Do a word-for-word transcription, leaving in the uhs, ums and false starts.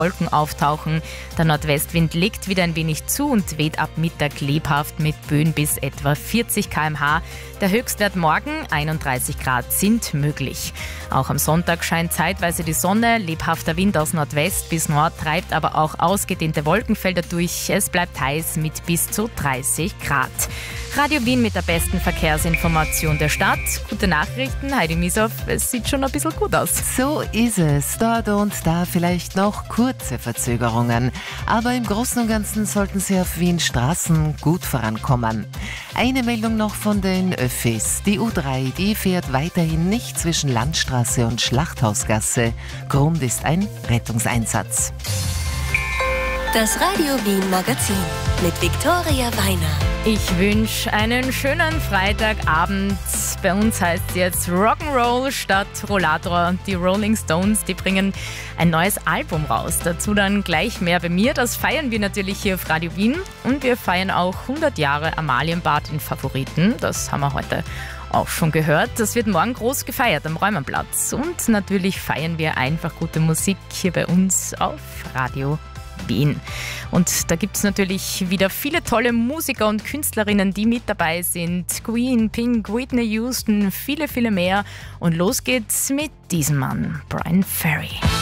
Wolken auftauchen. Der Nordwestwind legt wieder ein wenig zu und weht ab Mittag lebhaft mit Böen bis etwa vierzig Kilometer pro Stunde. Der Höchstwert morgen einunddreißig Grad sind möglich. Auch am Sonntag scheint zeitweise die Sonne. Lebhafter Wind aus Nordwest bis Nord treibt aber auch ausgedehnte Wolkenfelder durch. Es bleibt heiß mit bis zu dreißig Grad. Radio Wien mit der besten Verkehrsinformation der Stadt. Gute Nachrichten, Heidi Mieshoff, es sieht schon ein bisschen gut aus. So ist es. Dort und da vielleicht noch kurze Verzögerungen. Aber im Großen und Ganzen sollten Sie auf Wien Straßen gut vorankommen. Eine Meldung noch von den Öffis. Die U drei, die fährt weiterhin nicht zwischen Landstraße und Schlachthausgasse. Grund ist ein Rettungseinsatz. Das Radio Wien Magazin mit Viktoria Weiner. Ich wünsche einen schönen Freitagabend. Bei uns heißt es jetzt Rock'n'Roll statt Rollator. Die Rolling Stones, die bringen ein neues Album raus. Dazu dann gleich mehr bei mir. Das feiern wir natürlich hier auf Radio Wien. Und wir feiern auch hundert Jahre Amalienbad in Favoriten. Das haben wir heute auch schon gehört. Das wird morgen groß gefeiert am Räumerplatz. Und natürlich feiern wir einfach gute Musik hier bei uns auf Radio Wien. Und da gibt es natürlich wieder viele tolle Musiker und Künstlerinnen, die mit dabei sind. Queen, Pink, Whitney Houston, viele, viele mehr. Und los geht's mit diesem Mann, Bryan Ferry.